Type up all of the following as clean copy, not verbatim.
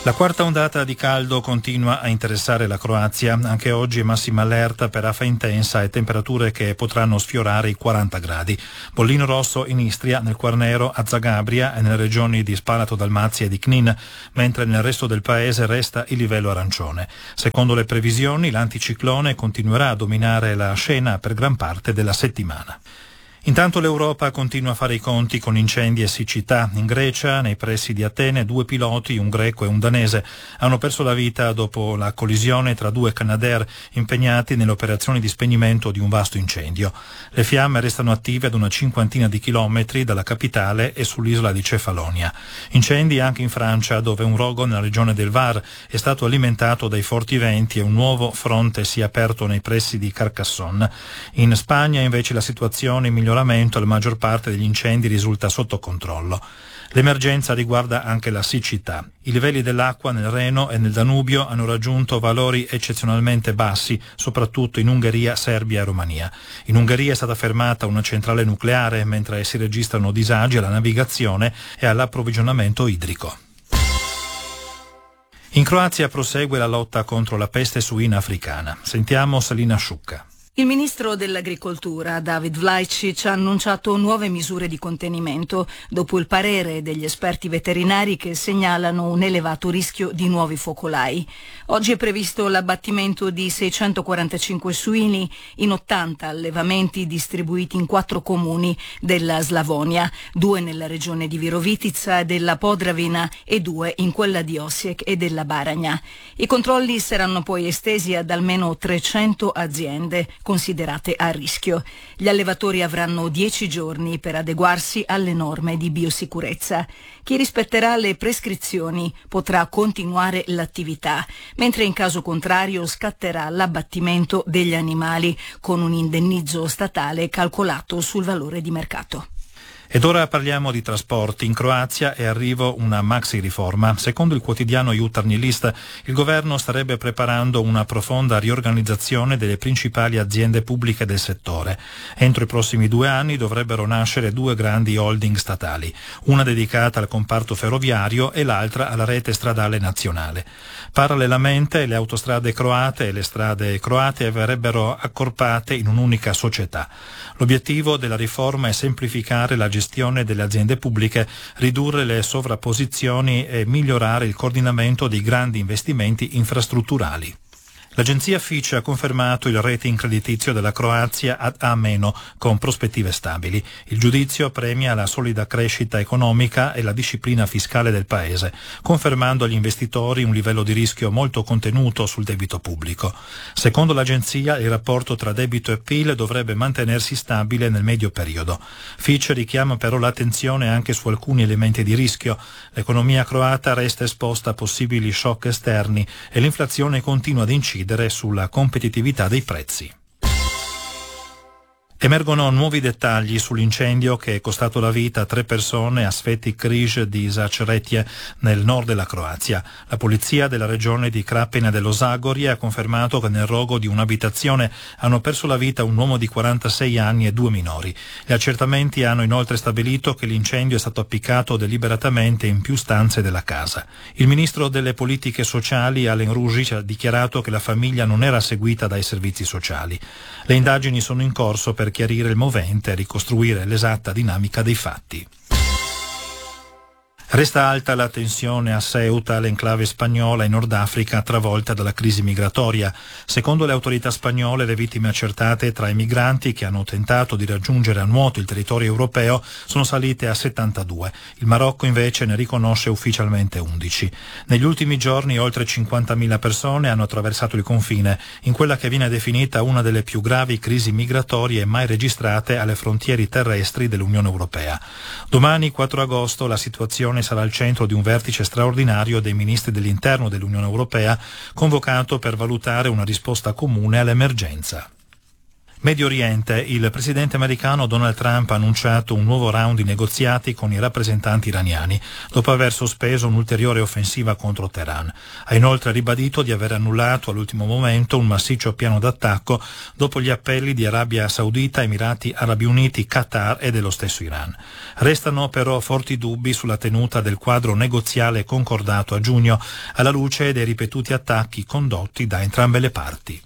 La quarta ondata di caldo continua a interessare la Croazia. Anche oggi è massima allerta per afa intensa e temperature che potranno sfiorare i 40 gradi. Bollino rosso in Istria, nel Quarnero, a Zagabria e nelle regioni di Spalato Dalmazia e di Knin, mentre nel resto del paese resta il livello arancione. Secondo le previsioni, l'anticiclone continuerà a dominare la scena per gran parte della settimana. Intanto l'Europa continua a fare i conti con incendi e siccità. In Grecia, nei pressi di Atene, 2 piloti, un greco e un danese, hanno perso la vita dopo la collisione tra 2 Canadair impegnati nelle operazioni di spegnimento di un vasto incendio. Le fiamme restano attive ad una cinquantina di chilometri dalla capitale e sull'isola di Cefalonia. Incendi anche in Francia, dove un rogo nella regione del Var è stato alimentato dai forti venti e un nuovo fronte si è aperto nei pressi di Carcassonne. In Spagna, invece, la situazione migliora. La maggior parte degli incendi risulta sotto controllo. L'emergenza riguarda anche la siccità. I livelli dell'acqua nel Reno e nel Danubio hanno raggiunto valori eccezionalmente bassi, soprattutto in Ungheria, Serbia e Romania. In Ungheria è stata fermata una centrale nucleare, mentre si registrano disagi alla navigazione e all'approvvigionamento idrico. In Croazia prosegue la lotta contro la peste suina africana. Sentiamo Selina Sciucca. Il ministro dell'Agricoltura, David Vlaičić, ha annunciato nuove misure di contenimento dopo il parere degli esperti veterinari che segnalano un elevato rischio di nuovi focolai. Oggi è previsto l'abbattimento di 645 suini in 80 allevamenti distribuiti in 4 comuni della Slavonia, 2 nella regione di Virovitica e della Podravina e 2 in quella di Osijek e della Baranja. I controlli saranno poi estesi ad almeno 300 aziende considerate a rischio. Gli allevatori avranno 10 giorni per adeguarsi alle norme di biosicurezza. Chi rispetterà le prescrizioni potrà continuare l'attività, mentre in caso contrario scatterà l'abbattimento degli animali con un indennizzo statale calcolato sul valore di mercato. Ed ora parliamo di trasporti. In Croazia è arrivo una maxi riforma. Secondo il quotidiano Jutarnji List, il governo starebbe preparando una profonda riorganizzazione delle principali aziende pubbliche del settore. Entro i prossimi 2 anni dovrebbero nascere 2 grandi holding statali, una dedicata al comparto ferroviario e l'altra alla rete stradale nazionale. Parallelamente le autostrade croate e le strade croate verrebbero accorpate in un'unica società. L'obiettivo della riforma è semplificare la gestione delle aziende pubbliche, ridurre le sovrapposizioni e migliorare il coordinamento dei grandi investimenti infrastrutturali. L'agenzia Fitch ha confermato il rating creditizio della Croazia ad A-, con prospettive stabili. Il giudizio premia la solida crescita economica e la disciplina fiscale del paese, confermando agli investitori un livello di rischio molto contenuto sul debito pubblico. Secondo l'agenzia, il rapporto tra debito e PIL dovrebbe mantenersi stabile nel medio periodo. Fitch richiama però l'attenzione anche su alcuni elementi di rischio. L'economia croata resta esposta a possibili shock esterni e l'inflazione continua ad incidere sulla competitività dei prezzi. Emergono nuovi dettagli sull'incendio che è costato la vita a 3 persone a Sveti Križ di Začretje nel nord della Croazia. La polizia della regione di Krapina dello Zagorje ha confermato che nel rogo di un'abitazione hanno perso la vita un uomo di 46 anni e 2 minori. Gli accertamenti hanno inoltre stabilito che l'incendio è stato appiccato deliberatamente in più stanze della casa. Il ministro delle politiche sociali Alen Ružić ha dichiarato che la famiglia non era seguita dai servizi sociali. Le indagini sono in corso per chiarire il movente e ricostruire l'esatta dinamica dei fatti. Resta alta la tensione a Ceuta, l'enclave spagnola in Nord Africa travolta dalla crisi migratoria. Secondo le autorità spagnole, le vittime accertate tra i migranti che hanno tentato di raggiungere a nuoto il territorio europeo sono salite a 72. Il Marocco invece ne riconosce ufficialmente 11. Negli ultimi giorni oltre 50.000 persone hanno attraversato il confine in quella che viene definita una delle più gravi crisi migratorie mai registrate alle frontiere terrestri dell'Unione Europea. Domani, 4 agosto, la situazione sarà al centro di un vertice straordinario dei ministri dell'interno dell'Unione Europea convocato per valutare una risposta comune all'emergenza. Medio Oriente, il presidente americano Donald Trump ha annunciato un nuovo round di negoziati con i rappresentanti iraniani, dopo aver sospeso un'ulteriore offensiva contro Teheran. Ha inoltre ribadito di aver annullato all'ultimo momento un massiccio piano d'attacco dopo gli appelli di Arabia Saudita, Emirati Arabi Uniti, Qatar e dello stesso Iran. Restano però forti dubbi sulla tenuta del quadro negoziale concordato a giugno, alla luce dei ripetuti attacchi condotti da entrambe le parti.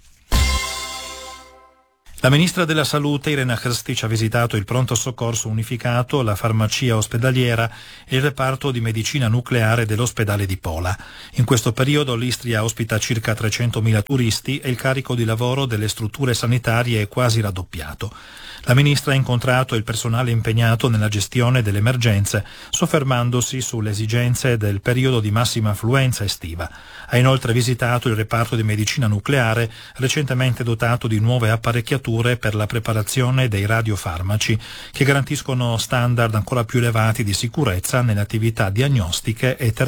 La ministra della Salute Irena Hrstić ha visitato il pronto soccorso unificato, la farmacia ospedaliera e il reparto di medicina nucleare dell'ospedale di Pola. In questo periodo l'Istria ospita circa 300.000 turisti e il carico di lavoro delle strutture sanitarie è quasi raddoppiato. La ministra ha incontrato il personale impegnato nella gestione delle emergenze, soffermandosi sulle esigenze del periodo di massima affluenza estiva. Ha inoltre visitato il reparto di medicina nucleare, recentemente dotato di nuove apparecchiature per la preparazione dei radiofarmaci, che garantiscono standard ancora più elevati di sicurezza nelle attività diagnostiche e terapeutiche